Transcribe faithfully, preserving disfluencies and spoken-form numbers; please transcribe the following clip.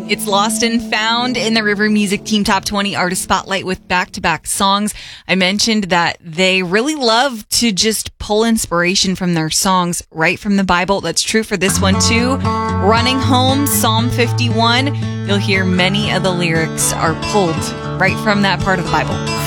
It's Lost and Found in the River Music Team Top twenty Artist Spotlight with back-to-back songs. I mentioned that they really love to just pull inspiration from their songs right from the Bible. That's true for this one too. Running Home, Psalm fifty-one. You'll hear many of the lyrics are pulled right from that part of the Bible.